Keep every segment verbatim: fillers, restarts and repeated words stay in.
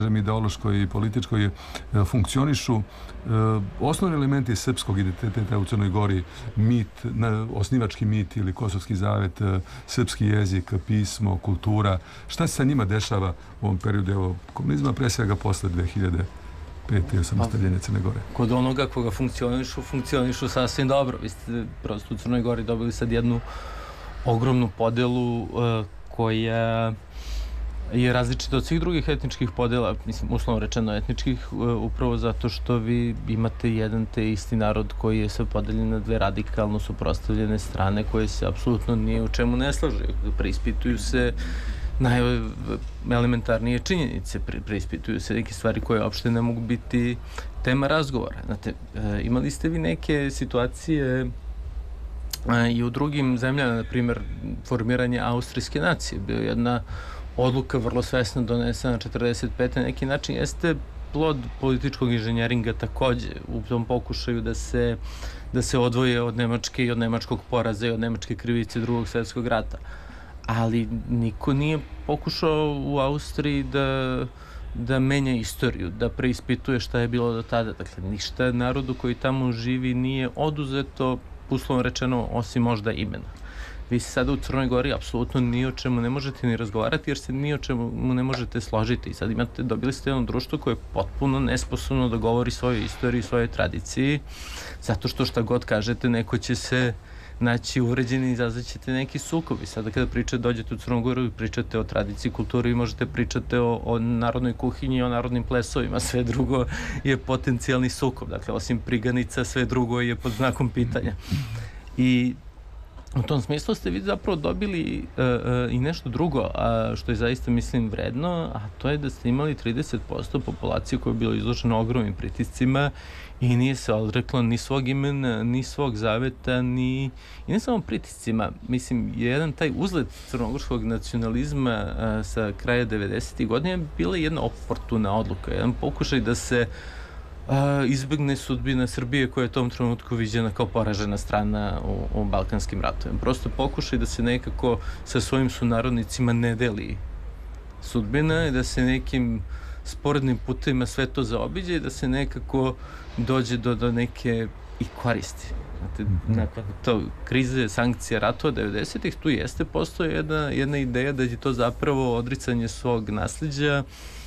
ideološkoj i političkoj funkcionišu. Osnovni elementi srpskog identiteta u Crnoj Gori, mit, osnivački mit ili Kosovski zavet, srpski jezik, pismo, kultura. Šta se sa njima dešava u ovom periodu evo, komunizma, pre svega posle dve hiljade pete. osamostaljenja Crne Gore? Kod onoga koga funkcionišu, funkcionišu sasvim dobro. Vi ste prosto u Crnoj Gori dobili sad jednu ogromnu podelu uh, koja je različita od svih drugih etničkih podela, mislim, uslovno rečeno etničkih, upravo zato što vi imate jedan te isti narod koji je sve podeljen na dve radikalno suprotstavljene strane koje se apsolutno nije u čemu ne slažu. Preispituju se najelementarnije činjenice, preispituju se neke stvari koje uopšte ne mogu biti tema razgovora. Znate, imali ste vi neke situacije i u drugim zemljama, na primjer, formiranje austrijske nacije, bio jedna odluka vrlo svesno donesena četrdeset pete na neki način, jeste plod političkog inženjeringa takođe u tom pokušaju da se, da se odvoje od Nemačke i od nemačkog poraza i od nemačke krivice drugog svetskog rata. Ali niko nije pokušao u Austriji da, da menja istoriju, da preispituje šta je bilo do tada. Dakle, ništa narodu koji tamo živi nije oduzeto, uslovno rečeno, osim možda imena. Vi se sada u Crnoj Gori apsolutno ni o čemu ne možete ni razgovarati jer se ni o čemu ne možete složiti. I sad imate, dobili ste jedno društvo koje je potpuno nesposobno da govori svojoj istoriji, svojoj tradiciji, zato što šta god kažete, neko će se naći uvređeni i izazvaćete neki sukob. I sada kada pričate, dođete u Crnu Goru i pričate o tradiciji, kulturi i možete pričate o, o narodnoj kuhinji i o narodnim plesovima, sve drugo je potencijalni sukob. Dakle, osim priganica, sve drugo je pod znakom pitanja. I u tom smislu ste vi zapravo dobili uh, uh, i nešto drugo, a što je zaista, mislim, vredno, a to je da ste imali trideset posto populacije koja je bila izložena ogromnim pritiscima i nije se odreklo ni svog imena, ni svog zaveta, ni... I ne samo pritiscima, mislim, jedan taj uzlet crnogorskog nacionalizma uh, sa kraja devedesetih godina je bila jedna oportuna odluka, jedan pokušaj da se A, izbegne sudbina Srbije koja je u tom trenutku viđena kao poražena strana u, u Balkanskim ratovima. Prosto pokušaj da se nekako sa svojim sunarodnicima ne deli sudbina i da se nekim sporednim putevima sve to zaobiđe i da se nekako dođe do, do neke i koristi. Znate, mm-hmm. nakon to krize, sankcije, ratova devedesetih, tu jeste postoje jedna, jedna ideja da je to zapravo odricanje svog nasleđa,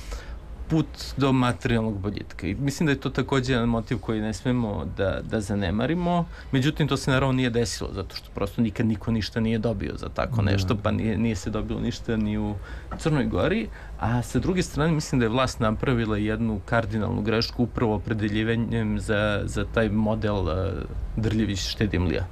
put do materijalnog boljitka. I mislim da je to takođe jedan motiv koji ne smemo da, da zanemarimo. Međutim, to se naravno nije desilo, zato što prosto nikad niko ništa nije dobio za tako nešto, pa nije, nije se dobilo ništa ni u Crnoj Gori. A sa druge strane, mislim da je vlast napravila jednu kardinalnu grešku upravo opredeljivanjem za, za taj model uh, Drljević Štedimlija.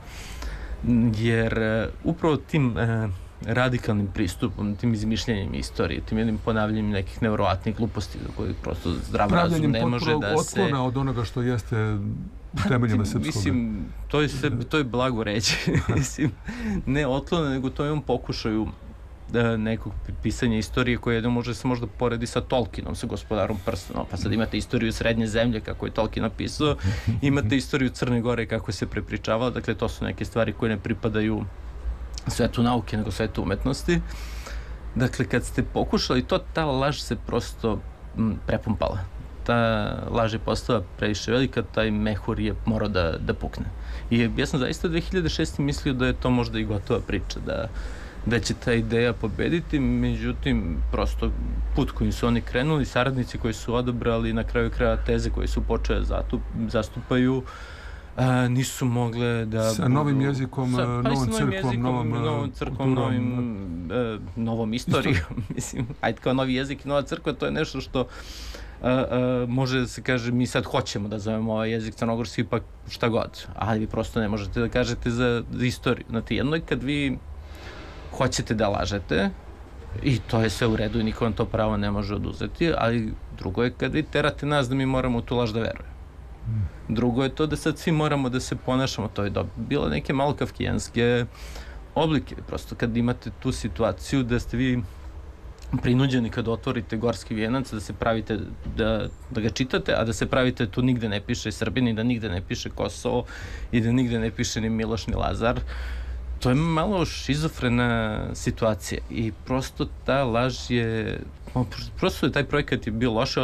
Jer uh, upravo tim uh, radikalnim pristupom, tim izmišljanjem istorije, tim jednim ponavljanjem nekih nevjerovatnih gluposti za kojih prosto zdrav razum ne može da se... Otklona od onoga što jeste temeljama srpskoga. Mislim, to je, sve, to je blago reći. Mislim, ne otklona, nego to je on pokušaju da, nekog pisanja istorije koje jedno može se možda poredi sa Tolkienom, sa Gospodarom prstenova. Pa sad imate istoriju Srednje zemlje kako je Tolkien napisao, imate istoriju Crne Gore kako se prepričavala, dakle to su neke stvari koje ne pripadaju svetu nauke, nego svetu umetnosti. Dakle, kad ste pokušali to, ta laž se prosto m, prepumpala. Ta laž je postala previše velika, taj mehur je morao da, da pukne. I ja sam zaista dve hiljade šeste. mislio da je to možda i gotova priča, da, da će ta ideja pobediti, međutim, prosto put kojim su oni krenuli, saradnici koji su odabrali, na kraju kraja teze koje su počele zatup, zastupaju, A, nisu mogle da... Sa budu, novim jezikom, sa, pa novom novim crkvom, jezikom, novom, novom crkvom, novim, e, novom istorijom. Mislim, ajde kao novi jezik i nova crkva, to je nešto što a, a, može da se kaže, mi sad hoćemo da zovemo ovaj jezik crnogorski, pa šta god. Ali vi prosto ne možete da kažete za, za istoriju. Znate, jedno je kad vi hoćete da lažete, i to je sve u redu i niko vam to pravo ne može oduzeti, ali drugo je kad vi terate nas da mi moramo u tu laž da verujemo. Drugo je to da sad svi moramo da se ponašamo, to je do, bilo neke malo kafkijanske oblike, prosto kad imate tu situaciju da ste vi prinuđeni kad otvorite Gorski vijenac da se pravite, da, da ga čitate, a da se pravite tu nigde ne piše Srbin i da nigde ne piše Kosovo i da nigde ne piše ni Miloš ni Lazar, to je malo šizofrena situacija i prosto ta laž je, prosto je taj projekat je bio loše